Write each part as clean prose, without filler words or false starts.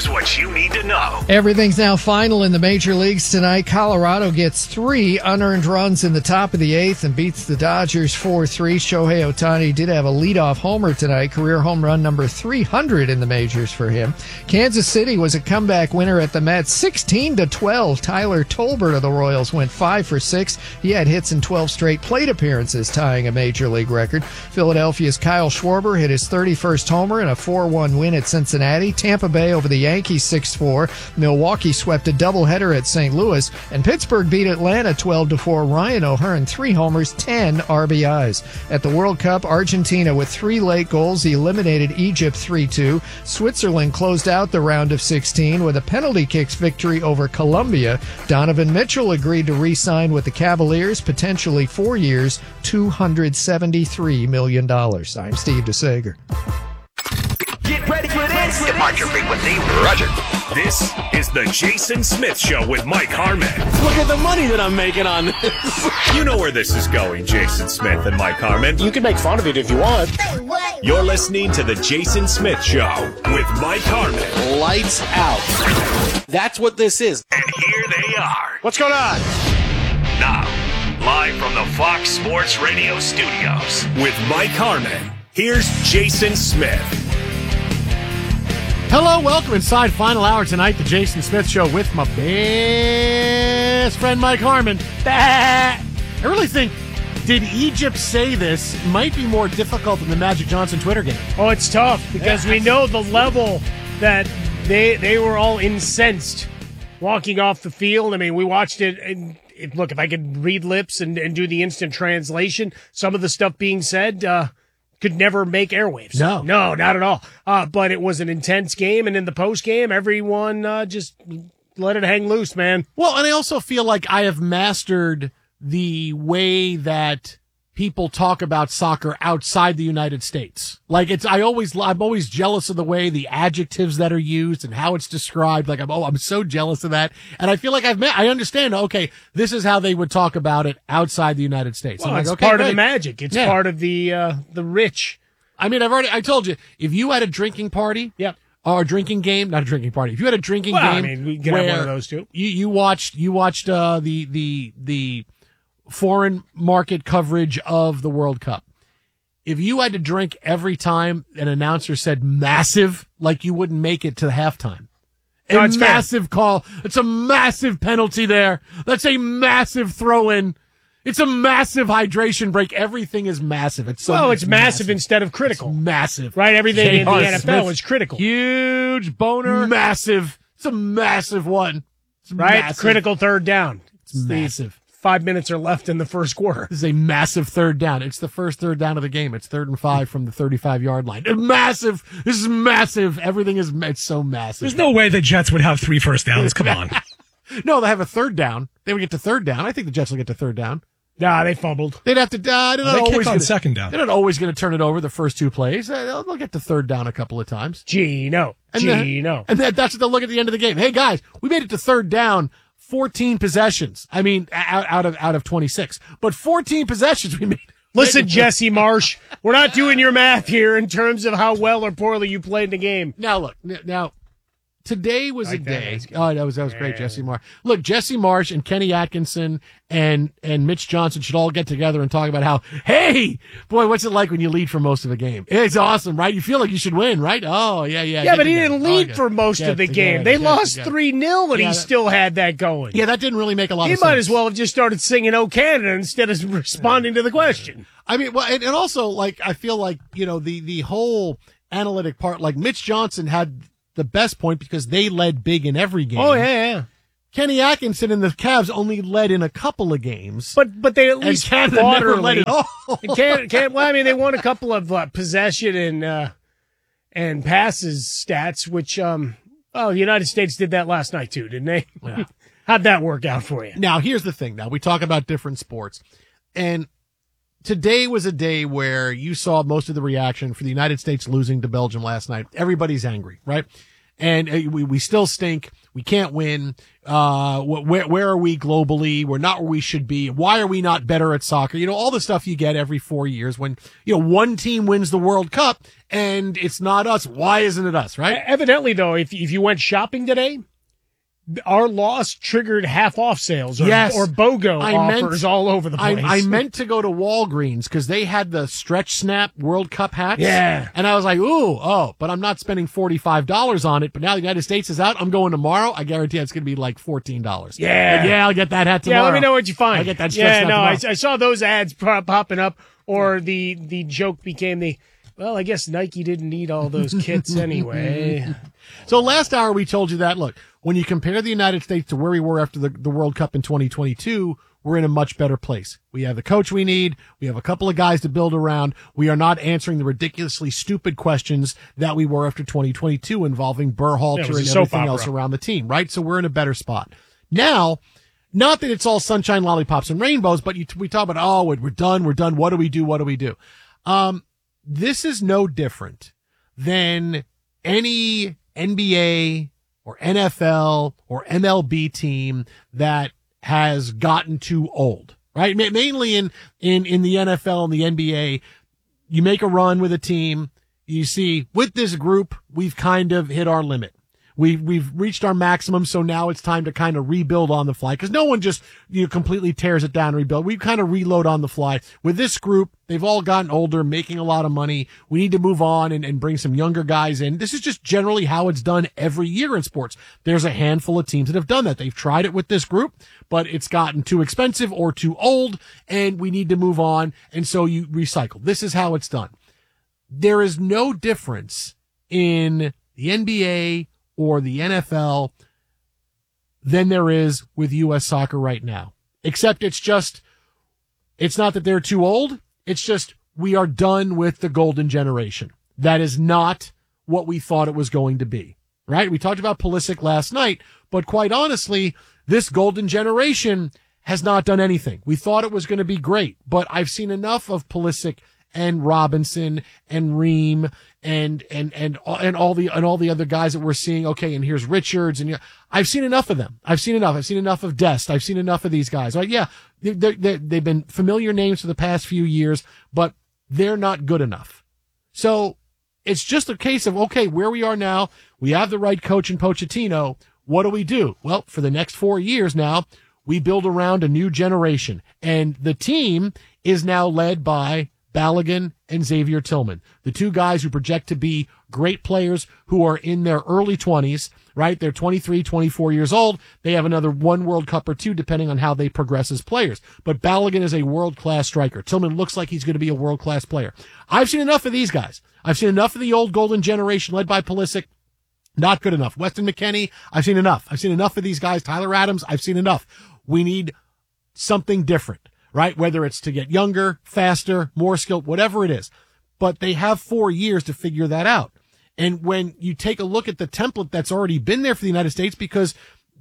here's what you need to know. Everything's now final in the major leagues tonight. Colorado gets 3 unearned runs in the top of the 8th and beats the Dodgers 4-3. Shohei Ohtani did have a leadoff homer tonight, career home run number 300 in the majors for him. Kansas City was a comeback winner at the Mets, 16-12. Tyler Tolbert of the Royals went 5 for 6. He had hits in 12 straight plate appearances, tying a major league record. Philadelphia's Kyle Schwarber hit his 31st homer in a 4-1 win at Cincinnati. Tampa Bay over the Yankees 6-4. Milwaukee swept a doubleheader at St. Louis, and Pittsburgh beat Atlanta 12-4. Ryan O'Hearn 3 homers, 10 RBIs. At the World Cup, Argentina with 3 late goals eliminated Egypt 3-2. Switzerland closed out the round of 16 with a penalty kicks victory over Colombia. Donovan Mitchell agreed to re-sign with the Cavaliers, potentially 4 years, $273 million. I'm Steve DeSager. Get ready for this. Departure frequency, roger. This is the Jason Smith Show with Mike Harmon. Look at the money that I'm making on this. You know where this is going, Jason Smith and Mike Harmon. You can make fun of it if you want. You're listening to the Jason Smith Show with Mike Harmon. Lights out. That's what this is. And here they are. What's going on? Now, live from the Fox Sports Radio studios with Mike Harmon, here's Jason Smith. Hello, welcome inside final hour tonight, the Jason Smith Show with my best friend Mike Harmon. I really think, did Egypt say this might be more difficult than the Magic Johnson Twitter game. Oh, it's tough because we know the level that they were all incensed walking off the field. I mean, we watched it, and look, if I could read lips and do the instant translation, some of the stuff being said could never make airwaves. No, not at all. But it was an intense game, and in the post game, everyone just let it hang loose, man. Well, and I also feel like I have mastered the way that people talk about soccer outside the United States. Like I'm always jealous of the way the adjectives that are used and how it's described. Like I'm so jealous of that. And I feel like I understand, okay, this is how they would talk about it outside the United States. Well, I'm it's like, okay, part great. of the magic. It's part of the rich. I mean, I told you, if you had a drinking party. Yep. Or a drinking game, not a drinking party. If you had a drinking game, I mean, we can have one of those too. You watched the foreign market coverage of the World Cup. If you had to drink every time an announcer said massive, like you wouldn't make it to the halftime. A massive call. It's a massive penalty there. That's a massive throw in. It's a massive hydration break. Everything is massive. It's massive instead of critical. It's massive. Right? Everything in the NFL Smith, is critical. Huge boner. Massive. It's a massive one. It's right? Massive. Critical third down. It's massive. 5 minutes are left in the first quarter. This is a massive third down. It's the first third down of the game. It's 3rd and 5 from the 35-yard line. Massive. This is massive. Everything is, it's so massive. There's no way the Jets would have 3 first downs. Come on. No, they have a third down. They would get to third down. I think the Jets will get to third down. Nah, they fumbled. They'd have to, they're on second down. They're not always going to turn it over the first 2 plays. They'll get to third down a couple of times. Gino. And that's what they'll look at the end of the game. Hey guys, we made it to third down. 14 possessions. I mean, out of 26, but 14 possessions we made. Listen, Jesse Marsh, we're not doing your math here in terms of how well or poorly you played the game. Now look, today was a day. Oh, that was great, Jesse Marsh. Look, Jesse Marsh and Kenny Atkinson and Mitch Johnson should all get together and talk about how, hey, boy, what's it like when you lead for most of the game? It's awesome, right? You feel like you should win, right? Oh, yeah. Yeah, but he didn't lead for most of the game. They lost 3-0, and he still had that going. Yeah, that didn't really make a lot of sense. He might as well have just started singing "Oh Canada" instead of responding to the question. I mean, well, and also, like, I feel like, the whole analytic part, like Mitch Johnson had the best point because they led big in every game. Oh, yeah. Kenny Atkinson and the Cavs only led in a couple of games. But they at least fought early. They won a couple of possession and passes stats, which, the United States did that last night too, didn't they? Yeah. How'd that work out for you? Now, here's the thing. Now, we talk about different sports. And today was a day where you saw most of the reaction for the United States losing to Belgium last night. Everybody's angry, right? and we still stink. We can't win. Where are we globally? We're not where we should be. Why are we not better at soccer? All the stuff you get every 4 years when, one team wins the World Cup and it's not us. Why isn't it us, right? Evidently, though, if you went shopping today, our loss triggered half-off sales or BOGO offers all over the place. I meant to go to Walgreens because they had the Stretch Snap World Cup hats. Yeah. And I was like, but I'm not spending $45 on it. But now the United States is out. I'm going tomorrow. I guarantee it's going to be like $14. Yeah. I'll get that hat tomorrow. Yeah, let me know what you find. I'll get that Stretch Snap tomorrow. I saw those ads popping up, or the joke became well, I guess Nike didn't need all those kits anyway. So last hour we told you that, look, when you compare the United States to where we were after the World Cup in 2022, we're in a much better place. We have the coach we need. We have a couple of guys to build around. We are not answering the ridiculously stupid questions that we were after 2022 involving Berhalter and everything else around the team, right? So we're in a better spot. Now, not that it's all sunshine, lollipops, and rainbows, but we talk about, we're done. What do we do? This is no different than any NBA or NFL or MLB team that has gotten too old, right? Mainly in the NFL and the NBA, you make a run with a team. You see, with this group, we've kind of hit our limit. We've reached our maximum, so now it's time to kind of rebuild on the fly, because no one just completely tears it down and rebuild. We kind of reload on the fly. With this group, they've all gotten older, making a lot of money. We need to move on and bring some younger guys in. This is just generally how it's done every year in sports. There's a handful of teams that have done that. They've tried it with this group, but it's gotten too expensive or too old, and we need to move on, and so you recycle. This is how it's done. There is no difference in the NBA or the NFL than there is with U.S. soccer right now. Except it's not that they're too old. It's just we are done with the golden generation. That is not what we thought it was going to be, right? We talked about Pulisic last night, but quite honestly, this golden generation has not done anything. We thought it was going to be great, but I've seen enough of Pulisic and Robinson and Ream and all the other guys that we're seeing. Okay, and here's Richards, and I've seen enough of them. I've seen enough of Dest. I've seen enough of these guys. Right? Yeah, they've been familiar names for the past few years, but they're not good enough. So it's just a case of, okay, where we are now, we have the right coach in Pochettino. What do? Well, for the next 4 years now, we build around a new generation, and the team is now led by Balogun and Xavier Tillman, the two guys who project to be great players who are in their early 20s, right? They're 23, 24 years old. They have another one World Cup or two, depending on how they progress as players. But Balogun is a world-class striker. Tillman looks like he's going to be a world-class player. I've seen enough of these guys. I've seen enough of the old golden generation led by Pulisic. Not good enough. Weston McKennie, I've seen enough. I've seen enough of these guys. Tyler Adams, I've seen enough. We need something different. Right? Whether it's to get younger, faster, more skilled, whatever it is. But they have 4 years to figure that out. And when you take a look at the template that's already been there for the United States, because,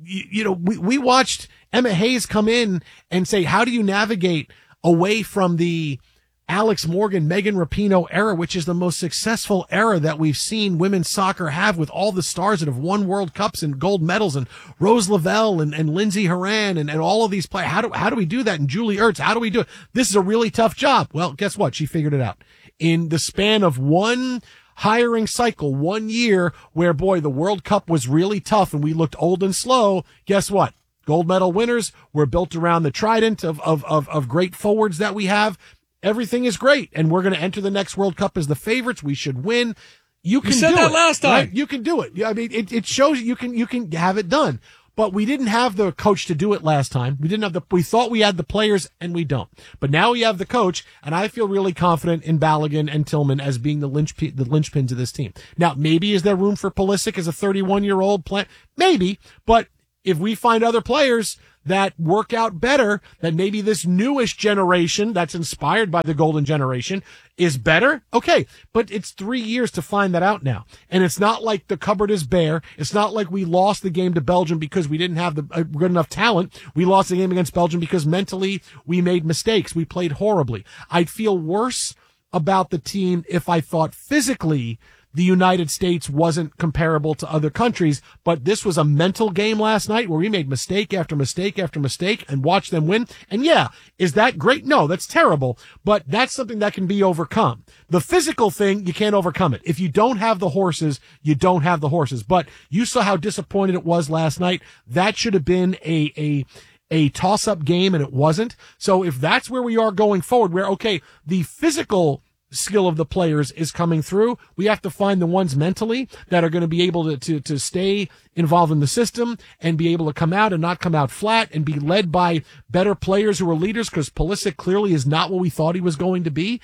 we watched Emma Hayes come in and say, how do you navigate away from the Alex Morgan, Megan Rapinoe era, which is the most successful era that we've seen women's soccer have, with all the stars that have won World Cups and gold medals, and Rose Lavelle and Lindsey Horan and all of these players. How do we do that? And Julie Ertz, how do we do it? This is a really tough job. Well, guess what? She figured it out. In the span of one hiring cycle, 1 year where, boy, the World Cup was really tough and we looked old and slow. Guess what? Gold medal winners were built around the trident of great forwards that we have. Everything is great, and we're going to enter the next World Cup as the favorites. We should win. You can said do that it, last time. right? You can do it. I mean, it shows you can have it done. But we didn't have the coach to do it last time. We thought we had the players, and we don't. But now we have the coach, and I feel really confident in Balogun and Tillman as being the linchpins of this team. Now, maybe is there room for Pulisic as a 31-year-old player? Maybe, but if we find other players that work out better, that maybe this newish generation that's inspired by the golden generation is better. Okay. But it's 3 years to find that out now. And it's not like the cupboard is bare. It's not like we lost the game to Belgium because we didn't have the good enough talent. We lost the game against Belgium because mentally we made mistakes. We played horribly. I'd feel worse about the team if I thought physically the United States wasn't comparable to other countries, but this was a mental game last night where we made mistake after mistake after mistake and watched them win. And yeah, is that great? No, that's terrible, but that's something that can be overcome. The physical thing, you can't overcome it. If you don't have the horses, you don't have the horses. But you saw how disappointed it was last night. That should have been a toss-up game, and it wasn't. So if that's where we are going forward, where, okay, the physical skill of the players is coming through, we have to find the ones mentally that are going to be able to stay involved in the system and be able to come out and not come out flat and be led by better players who are leaders, because Pulisic clearly is not what we thought he was going to be.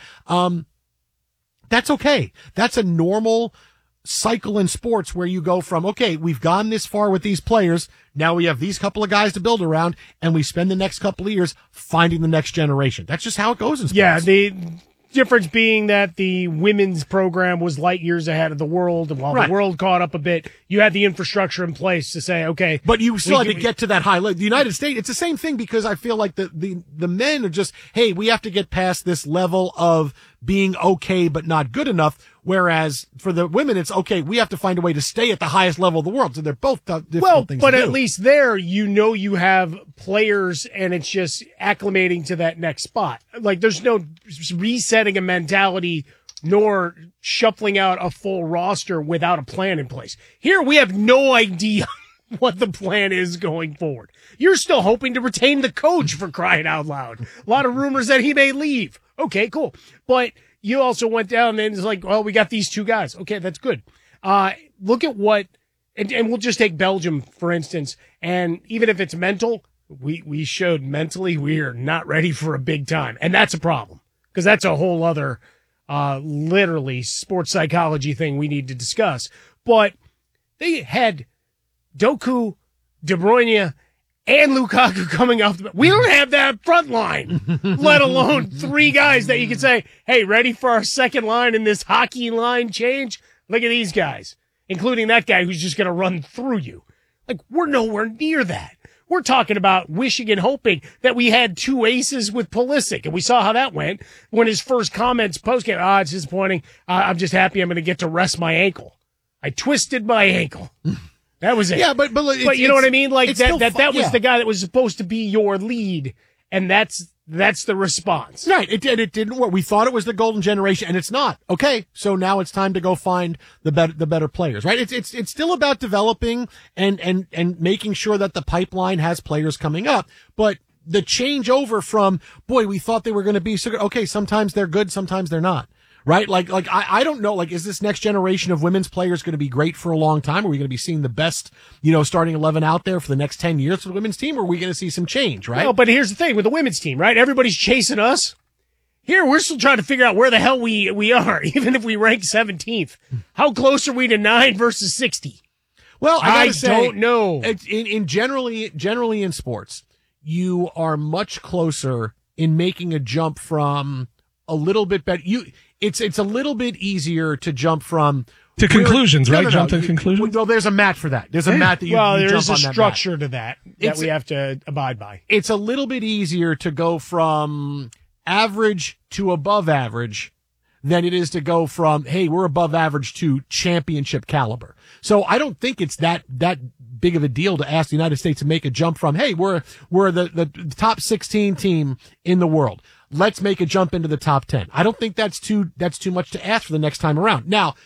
That's okay. That's a normal cycle in sports where you go from, okay, we've gone this far with these players. Now we have these couple of guys to build around, and we spend the next couple of years finding the next generation. That's just how it goes in sports. Yeah, the difference being that the women's program was light years ahead of the world, and while the world caught up a bit, you had the infrastructure in place to say, okay. But you still had to get to that high level. The United States, it's the same thing, because I feel like the men are just, hey, we have to get past this level of being okay but not good enough. Whereas for the women, it's okay, we have to find a way to stay at the highest level of the world. So they're both difficult things to do. But at least there, you have players, and it's just acclimating to that next spot. Like, there's no resetting a mentality nor shuffling out a full roster without a plan in place. Here, we have no idea what the plan is going forward. You're still hoping to retain the coach, for crying out loud. A lot of rumors that he may leave. Okay, cool. But you also went down and it's like, well, we got these two guys. Okay, that's good. Look at what, and we'll just take Belgium, for instance, and even if it's mental, we showed mentally we are not ready for a big time. And that's a problem, because that's a whole other, literally sports psychology thing we need to discuss. But they had Doku, De Bruyne, and Lukaku coming off the, we don't have that front line, let alone three guys that you can say, hey, ready for our second line in this hockey line change? Look at these guys, including that guy who's just going to run through you. Like, we're nowhere near that. We're talking about wishing and hoping that we had two aces with Pulisic, and we saw how that went when his first comments post-game, it's disappointing. I'm just happy I'm going to get to rest my ankle. I twisted my ankle. That was it. Yeah, but you know what I mean? Like that was the guy that was supposed to be your lead, and that's the response. Right. It didn't work. We thought it was the golden generation, and it's not. Okay, so now it's time to go find the better players. Right. It's still about developing and making sure that the pipeline has players coming up, but the changeover from, boy, we thought they were going to be so good. Okay, sometimes they're good, sometimes they're not. Right? Like, I don't know, like, is this next generation of women's players going to be great for a long time? Are we going to be seeing the best, starting 11 out there for the next 10 years for the women's team? Or are we going to see some change, right? No, but here's the thing with the women's team, right? Everybody's chasing us. Here, we're still trying to figure out where the hell we are, even if we rank 17th. How close are we to 9 versus 60? Well, I don't know. In generally in sports, you are much closer in making a jump from a little bit better. It's a little bit easier to jump from to conclusions, right? Jump to conclusions. Well, there's a mat for that. There's a mat that you jump on. Well, there's a structure to that we have to abide by. It's a little bit easier to go from average to above average than it is to go from, hey, we're above average to championship caliber. So I don't think it's that big of a deal to ask the United States to make a jump from, hey, we're the top 16 team in the world. Let's make a jump into the top 10. I don't think that's too much to ask for the next time around. Now,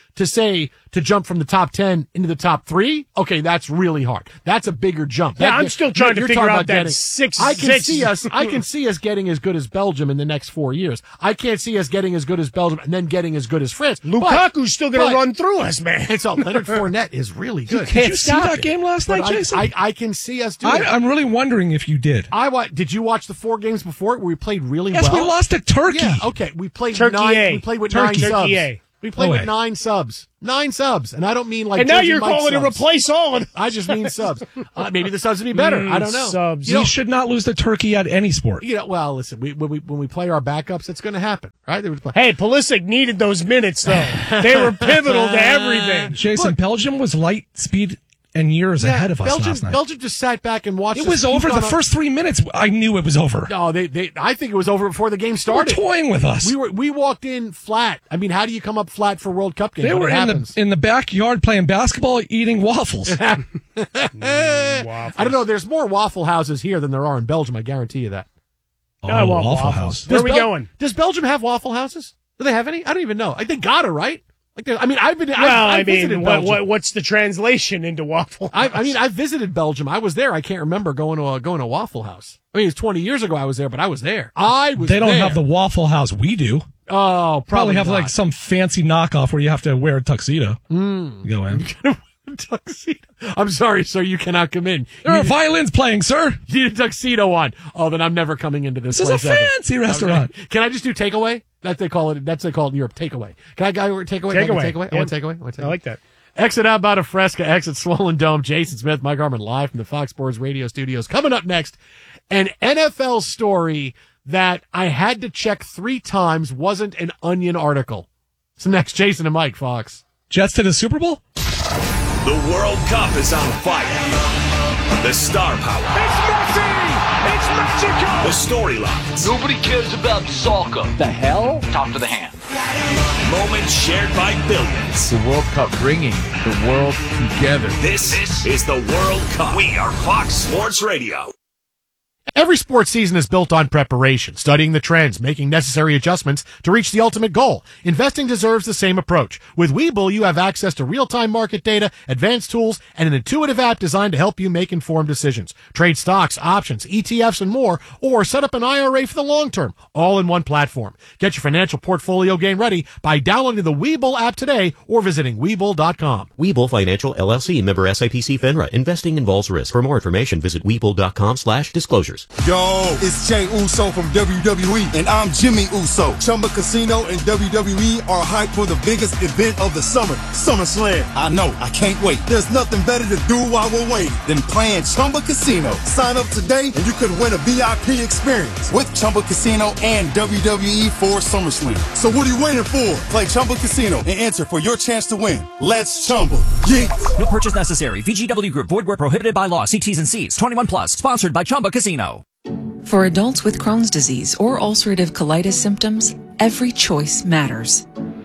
to jump from the top 10 into the top 3, okay, that's really hard. That's a bigger jump. Yeah, I'm still trying to figure out that I can see us getting as good as Belgium in the next 4 years. I can't see us getting as good as Belgium and then getting as good as France. Lukaku's still going to run through us, man. It's Leonard Fournette is really good. Did you see that game last night, Jason? I can see us doing it. I'm really wondering if you did. Did you watch the 4 games before it where we played really well? Yes, we lost to Turkey. Yeah, okay. We played Turkey 9. A. We played with Turkey 9 subs. A. We played with 9 subs. 9 subs. And I don't mean like. And now Jersey you're Mike calling subs. to replace all of them. I just mean subs. Maybe the subs would be better. I don't know. Subs. We should not lose to Turkey at any sport. Well, listen. When we play our backups, it's going to happen, right? Hey, Pulisic needed those minutes though. They were pivotal to everything. Jason, Belgium was light speed and years ahead of us last night. Belgium just sat back and watched. It was over the first 3 minutes. I knew it was over. No, I think it was over before the game started. They were toying with us. We walked in flat. I mean, how do you come up flat for World Cup games? They were in the backyard playing basketball, eating waffles. Waffles. I don't know. There's more Waffle Houses here than there are in Belgium. I guarantee you that. I want Waffle House. Where are we going? Does Belgium have Waffle Houses? Do they have any? I don't even know. They gotta, right? I've visited Belgium. What's the translation into Waffle House? I've visited Belgium. I was there. I can't remember going to a Waffle House. I mean, it's 20 years ago I was there, but I was there. They don't have the Waffle House we do. Oh, probably have not. like some fancy knockoff where you have to wear a tuxedo. You go in. Tuxedo. I'm sorry, sir. You cannot come in. There are violins playing, sir. You need a tuxedo on. Oh, then I'm never coming into this. This is a fancy restaurant. Can I just do takeaway? That's they call it in Europe. Takeaway. Can I go takeaway? Takeaway. I want takeaway. I like that. Exit out about a Fresca. Exit Swollen Dome. Jason Smith, Mike Harmon, live from the Fox Sports Radio studios. Coming up next, an NFL story that I had to check 3 times wasn't an Onion article. So next, Jason and Mike, Fox. Jets to the Super Bowl? The World Cup is on fire. The star power. It's Messi! It's Mexico! The storylines. Nobody cares about soccer. The hell? Talk to the hand. Moments shared by billions. The World Cup bringing the world together. This is the World Cup. We are Fox Sports Radio. Every sports season is built on preparation, studying the trends, making necessary adjustments to reach the ultimate goal. Investing deserves the same approach. With Webull, you have access to real-time market data, advanced tools, and an intuitive app designed to help you make informed decisions. Trade stocks, options, ETFs, and more, or set up an IRA for the long term, all in one platform. Get your financial portfolio game ready by downloading the Webull app today or visiting Webull.com. Webull Financial LLC, member SIPC FINRA. Investing involves risk. For more information, visit Webull.com/disclosures. Yo, it's Jey Uso from WWE, and I'm Jimmy Uso. Chumba Casino and WWE are hyped for the biggest event of the summer, SummerSlam. I know, I can't wait. There's nothing better to do while we're waiting than playing Chumba Casino. Sign up today and you could win a VIP experience with Chumba Casino and WWE for SummerSlam. So what are you waiting for? Play Chumba Casino and enter for your chance to win. Let's Chumba. Yeah. No purchase necessary. VGW Group. Void where prohibited by law. See T's and C's. 21 plus. Sponsored by Chumba Casino. For adults with Crohn's disease or ulcerative colitis symptoms, every choice matters.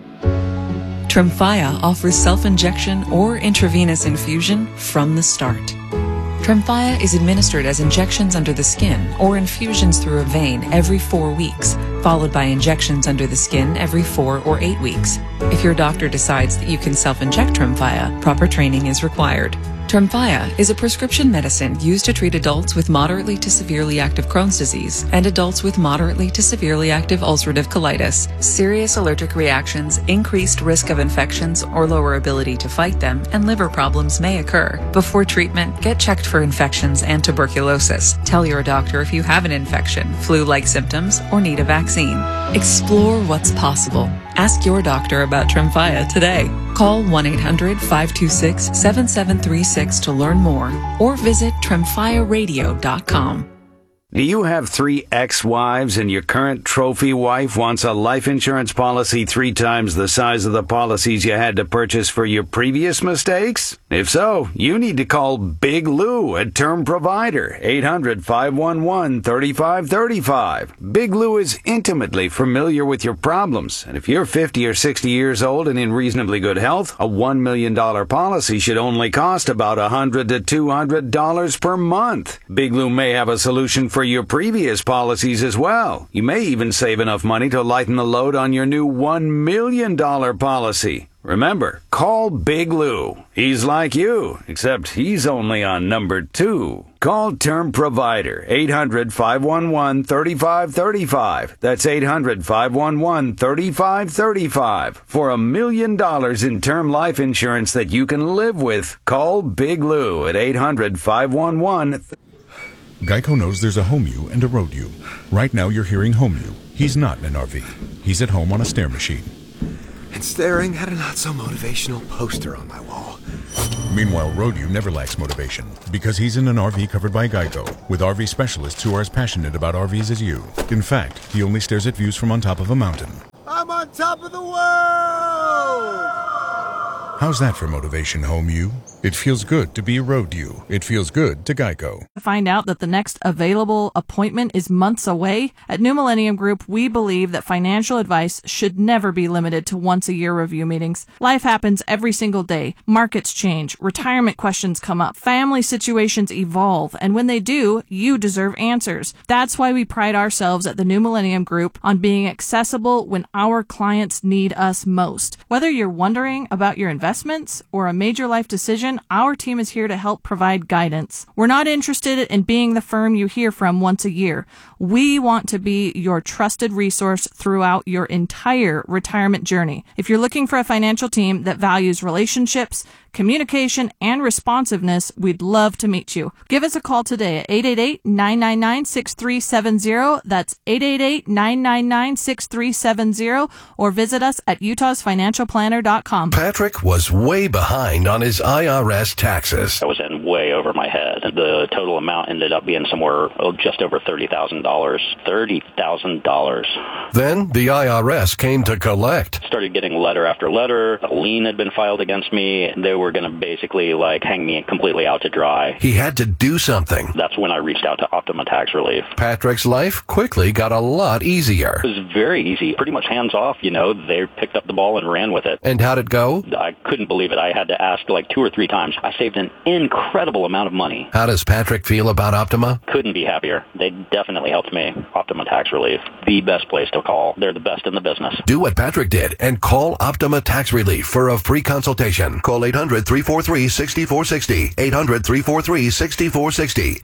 Tremfya offers self-injection or intravenous infusion from the start. Tremfya is administered as injections under the skin or infusions through a vein every 4 weeks, followed by injections under the skin every 4 or 8 weeks. If your doctor decides that you can self-inject Tremfya, proper training is required. Tremfya is a prescription medicine used to treat adults with moderately to severely active Crohn's disease and adults with moderately to severely active ulcerative colitis. Serious allergic reactions, increased risk of infections or lower ability to fight them, and liver problems may occur. Before treatment, get checked for infections and tuberculosis. Tell your doctor if you have an infection, flu-like symptoms, or need a vaccine. Explore what's possible. Ask your doctor about Tremfya today. Call 1-800-526-7736 to learn more or visit tremfyaradio.com. Do you have 3 ex-wives and your current trophy wife wants a life insurance policy 3 times the size of the policies you had to purchase for your previous mistakes? If so, you need to call Big Lou at Term Provider, 800-511-3535. Big Lou is intimately familiar with your problems, and if you're 50 or 60 years old and in reasonably good health, a $1 million policy should only cost about $100 to $200 per month. Big Lou may have a solution for your previous policies as well. You may even save enough money to lighten the load on your new $1 million policy. Remember, call Big Lou. He's like you, except he's only on number 2. Call Term Provider, 800-511-3535. That's 800-511-3535. For $1 million in term life insurance that you can live with, call Big Lou at 800-511. Geico knows there's a home you and a road you. Right now you're hearing home you. He's not in an RV. He's at home on a stair machine. And staring at a not-so-motivational poster on my wall. Meanwhile, road you never lacks motivation because he's in an RV covered by Geico with RV specialists who are as passionate about RVs as you. In fact, he only stares at views from on top of a mountain. I'm on top of the world! How's that for motivation, home you? It feels good to be Road U. It feels good to Geico. Find out that the next available appointment is months away? At New Millennium Group, we believe that financial advice should never be limited to once-a-year review meetings. Life happens every single day. Markets change, retirement questions come up, family situations evolve, and when they do, you deserve answers. That's why we pride ourselves at the New Millennium Group on being accessible when our clients need us most. Whether you're wondering about your investments or a major life decision, our team is here to help provide guidance. We're not interested in being the firm you hear from once a year. We want to be your trusted resource throughout your entire retirement journey. If you're looking for a financial team that values relationships, communication, and responsiveness, we'd love to meet you. Give us a call today at 888-999-6370. That's 888-999-6370, or visit us at utahsfinancialplanner.com. Patrick was way behind on his IRS taxes. I was in way over my head. The total amount ended up being somewhere just over $30,000. $30,000. Then the IRS came to collect. Started getting letter after letter. A lien had been filed against me. They were going to basically hang me completely out to dry. He had to do something. That's when I reached out to Optima Tax Relief. Patrick's life quickly got a lot easier. It was very easy, pretty much hands off. They picked up the ball and ran with it. And how'd it go? I couldn't believe it. I had to ask 2 or 3 times. I saved an incredible amount of money. How does Patrick feel about Optima? Couldn't be happier. They definitely helped me. Optima Tax Relief, the best place to call. They're the best in the business. Do what Patrick did and call Optima Tax Relief for a free consultation. Call 800-343-6460. 800-343-6460.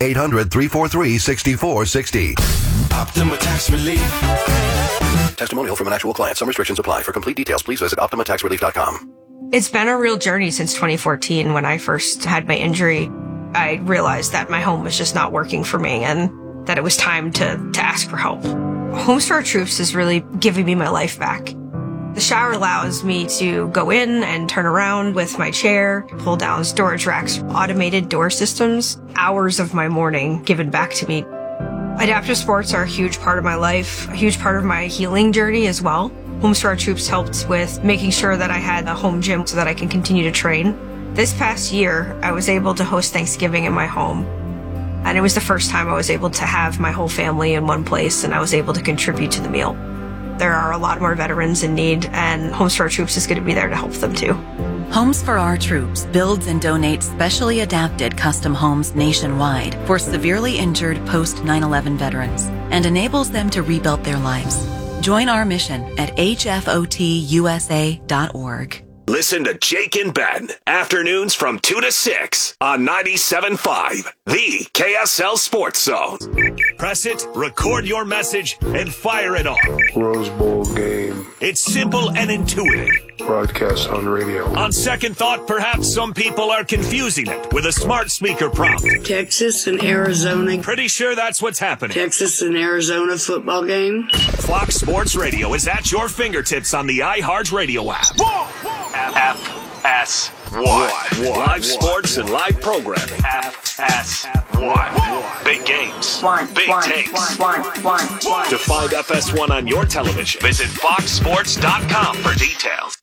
800-343-6460. Optima Tax Relief. Testimonial from an actual client. Some restrictions apply. For complete details, please visit OptimaTaxRelief.com. It's been a real journey since 2014. When I first had my injury, I realized that my home was just not working for me and that it was time to ask for help. Homes for Our Troops is really giving me my life back. The shower allows me to go in and turn around with my chair, pull down storage racks, automated door systems, hours of my morning given back to me. Adaptive sports are a huge part of my life, a huge part of my healing journey as well. Homes for Our Troops helped with making sure that I had a home gym so that I can continue to train. This past year, I was able to host Thanksgiving in my home. And it was the first time I was able to have my whole family in one place, and I was able to contribute to the meal. There are a lot more veterans in need, and Homes for Our Troops is going to be there to help them too. Homes for Our Troops builds and donates specially adapted custom homes nationwide for severely injured post-9/11 veterans and enables them to rebuild their lives. Join our mission at hfotusa.org. Listen to Jake and Ben, afternoons from 2 to 6 on 97.5, the KSL Sports Zone. Press it, record your message, and fire it off. Rose Bowl game. It's simple and intuitive. Broadcast on radio. On second thought, perhaps some people are confusing it with a smart speaker prompt. Texas and Arizona. Pretty sure that's what's happening. Texas and Arizona football game. Fox Sports Radio is at your fingertips on the iHeartRadio app. FS1. Live sports and live programming. FS1. Big games. Big takes. To find FS1 on your television, visit foxsports.com for details.